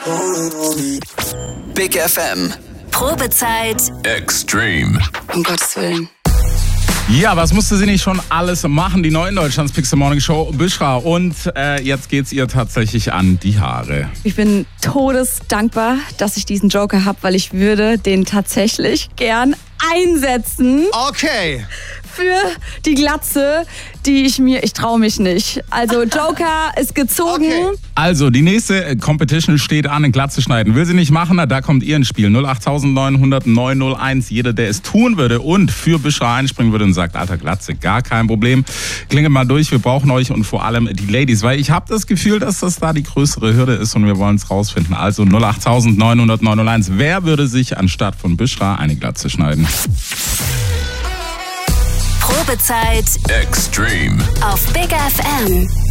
Big FM. Probezeit Extreme. Um Gottes Willen. Ja, was musste sie nicht schon alles machen? Die neue Deutschlands Pixel Morning Show, Büşra. Und jetzt geht's ihr tatsächlich an die Haare. Ich bin todesdankbar, dass ich diesen Joker habe, weil ich würde den tatsächlich gern einsetzen. Okay. Für die Glatze, ich traue mich nicht. Also Joker ist gezogen. Okay. Also, die nächste Competition steht an, eine Glatze schneiden. Will sie nicht machen? Na, da kommt ihr ins Spiel. 08900 901. Jeder, der es tun würde und für Büşra einspringen würde und sagt, alter Glatze, gar kein Problem. Klingelt mal durch, wir brauchen euch und vor allem die Ladies. Weil ich habe das Gefühl, dass das da die größere Hürde ist und wir wollen es rausfinden. Also 08900 901. Wer würde sich anstatt von Büşra eine Glatze schneiden? Probezeit Extreme. auf Big FM.